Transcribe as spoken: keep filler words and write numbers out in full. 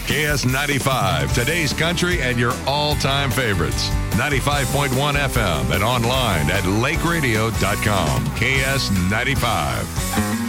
K S ninety-five, today's country and your all-time favorites. ninety-five point one F M and online at lake radio dot com. K S ninety-five.